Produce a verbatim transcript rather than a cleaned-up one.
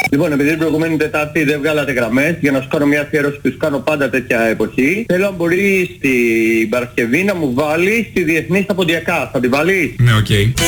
Λοιπόν, επειδή την προηγούμενη Τετάρτη δεν βγάλατε γραμμές, για να σου κάνω μια αφιέρωση που σου κάνω πάντα τέτοια εποχή, θέλω αν μπορεί στην Παρασκευή να μου βάλει στη Διεθνή στα Ποντιακά. Θα τη βάλεις? Ναι, οκ. Okay.